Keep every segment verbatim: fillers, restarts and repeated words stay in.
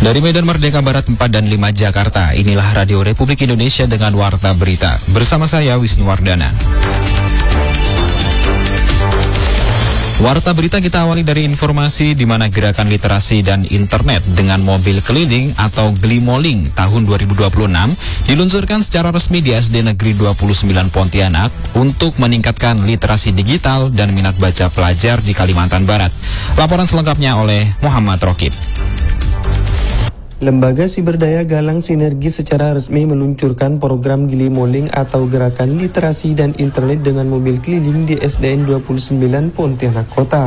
Dari Medan Merdeka Barat empat dan lima Jakarta, inilah Radio Republik Indonesia dengan Warta Berita. Bersama saya Wisnu Wardana. Warta Berita kita awali dari informasi di mana gerakan literasi dan internet dengan mobil keliling atau Glimoling tahun dua ribu dua puluh enam diluncurkan secara resmi di S D Negeri dua puluh sembilan Pontianak untuk meningkatkan literasi digital dan minat baca pelajar di Kalimantan Barat. Laporan selengkapnya oleh Muhammad Rokib. Lembaga Siberdaya Galang Sinergi secara resmi meluncurkan program Glimoling atau Gerakan Literasi dan Internet dengan mobil keliling di S D N dua puluh sembilan Pontianak Kota.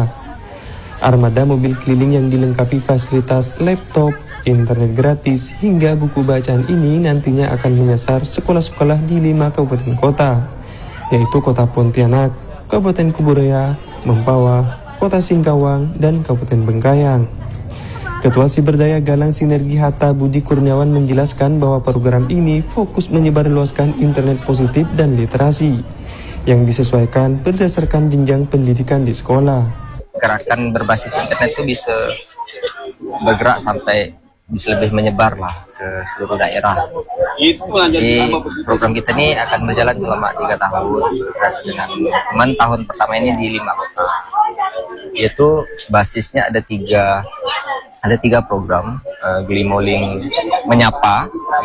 Armada mobil keliling yang dilengkapi fasilitas laptop, internet gratis, hingga buku bacaan ini nantinya akan menyasar sekolah-sekolah di lima kabupaten kota, yaitu Kota Pontianak, Kabupaten Kuburaya, Mempawah, Kota Singkawang, dan Kabupaten Bengkayang. Ketua Siberdaya Galang Sinergi Hatta Budi Kurniawan menjelaskan bahwa program ini fokus menyebarluaskan internet positif dan literasi yang disesuaikan berdasarkan jenjang pendidikan di sekolah. Gerakan berbasis internet itu bisa bergerak sampai bisa lebih menyebar lah ke seluruh daerah. Jadi program kita ini akan berjalan selama tiga tahun dengan teman tahun pertama ini di lima kota. Yaitu basisnya ada tiga ada tiga program, uh, Glimoling menyapa,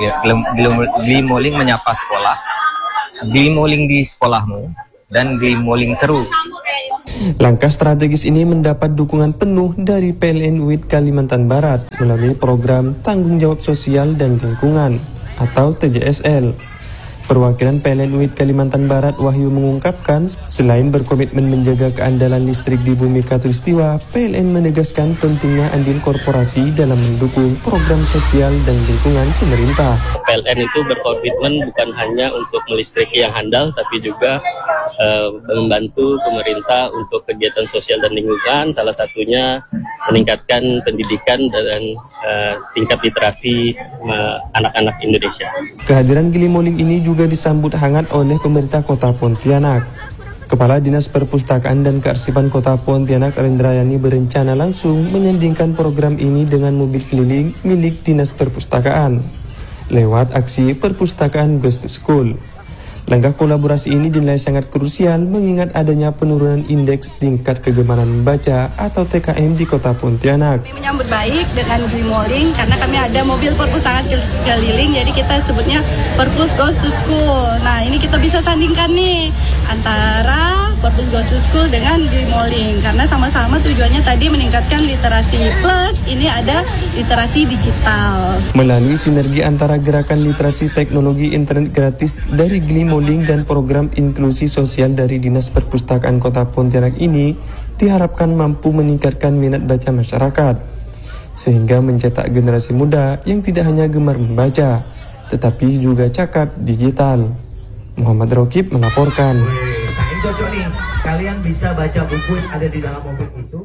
Glimoling menyapa sekolah, Glimoling di sekolahmu, dan Glimoling seru. Langkah strategis ini mendapat dukungan penuh dari P L N U I T Kalimantan Barat melalui program Tanggung Jawab Sosial dan Lingkungan atau T J S L. Perwakilan P L N U I T Kalimantan Barat Wahyu mengungkapkan, selain berkomitmen menjaga keandalan listrik di bumi Katulistiwa, P L N menegaskan pentingnya andil korporasi dalam mendukung program sosial dan lingkungan pemerintah. P L N itu berkomitmen bukan hanya untuk melistriki yang handal, tapi juga uh, membantu pemerintah untuk kegiatan sosial dan lingkungan, salah satunya meningkatkan pendidikan dan uh, tingkat literasi uh, anak-anak Indonesia. Kehadiran Glimoling ini juga disambut hangat oleh pemerintah Kota Pontianak. Kepala Dinas Perpustakaan dan Kearsipan Kota Pontianak Rendrayani berencana langsung menyandingkan program ini dengan mobil keliling milik Dinas Perpustakaan lewat aksi Perpustakaan Goes to School. Langkah kolaborasi ini dinilai sangat krusial mengingat adanya penurunan indeks tingkat kegemaran membaca atau T K M di Kota Pontianak. Kami menyambut baik dengan Glimoling karena kami ada mobil perpustakaan keliling, jadi kita sebutnya Perpus Goes to School. Nah, ini kita bisa sandingkan nih antara Perpus Goes to School dengan Glimoling karena sama-sama tujuannya tadi meningkatkan literasi plus ini ada literasi digital. Melalui sinergi antara gerakan literasi teknologi internet gratis dari Glimoling dan program inklusi sosial dari Dinas Perpustakaan Kota Pontianak ini diharapkan mampu meningkatkan minat baca masyarakat sehingga mencetak generasi muda yang tidak hanya gemar membaca tetapi juga cakap digital. Muhammad Rokib melaporkan. Cocok nih, kalian bisa baca buku yang ada di dalam mobil itu.